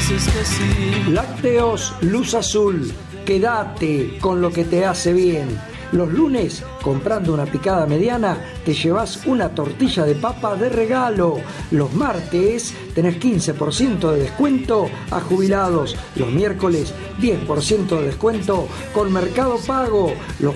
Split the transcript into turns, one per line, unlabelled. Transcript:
dices que sí.
Lácteos Luz Azul, quédate con lo que te hace bien. Los lunes, comprando una picada mediana, te llevas una tortilla de papa de regalo. Los martes, tenés 15% de descuento a jubilados. Los miércoles, 10% de descuento con Mercado Pago. Los